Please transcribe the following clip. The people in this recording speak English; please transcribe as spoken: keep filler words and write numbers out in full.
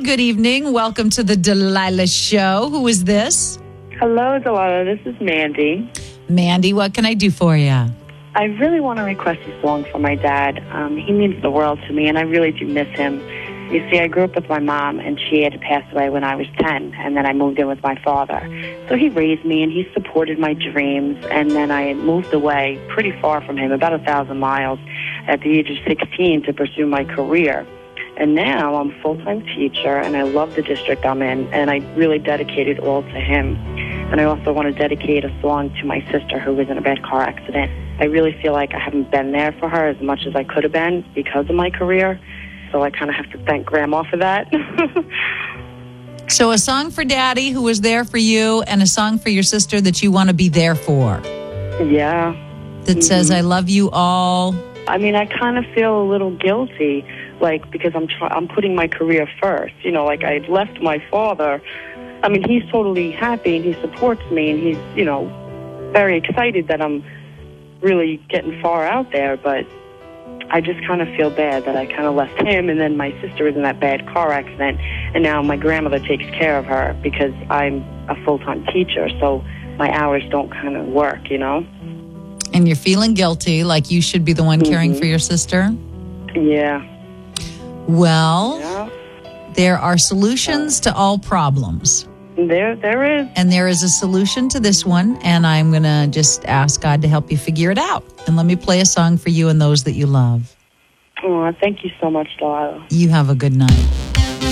good evening. Welcome to the Delilah Show. Who is this? Hello, Delilah. This is Mandy. Mandy, what can I do for you? I really want to request a song for my dad. Um, he means the world to me, and I really do miss him. You see, I grew up with my mom, and she had to pass away when I was ten, and then I moved in with my father. So he raised me, and he supported my dreams, and then I moved away pretty far from him, about a thousand miles, at the age of sixteen to pursue my career. And now I'm a full-time teacher, and I love the district I'm in, and I really dedicate it all to him. And I also want to dedicate a song to my sister who was in a bad car accident. I really feel like I haven't been there for her as much as I could have been because of my career. So I kind of have to thank Grandma for that. So a song for Daddy who was there for you, and a song for your sister that you want to be there for. Yeah. That mm-hmm. says, I love you all. I mean, I kind of feel a little guilty, like, because I'm try- I'm putting my career first. You know, like, I left my father. I mean, he's totally happy, and he supports me, and he's, you know, very excited that I'm really getting far out there, but I just kind of feel bad that I kind of left him, and then my sister was in that bad car accident, and now my grandmother takes care of her because I'm a full-time teacher, so my hours don't kind of work, you know? And you're feeling guilty, like you should be the one caring mm-hmm. for your sister? Yeah. Well, yeah. there are solutions to all problems. There, there is. And there is a solution to this one, and I'm going to just ask God to help you figure it out. And let me play a song for you and those that you love. Oh, thank you so much, Delilah. You have a good night.